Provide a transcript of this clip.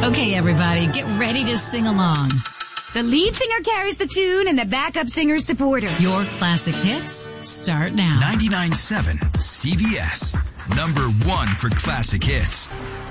Okay, everybody, get ready to sing along. The lead singer carries the tune and the backup singer support her. Your classic hits start now. 99.7 CBS. Number 1 for classic hits.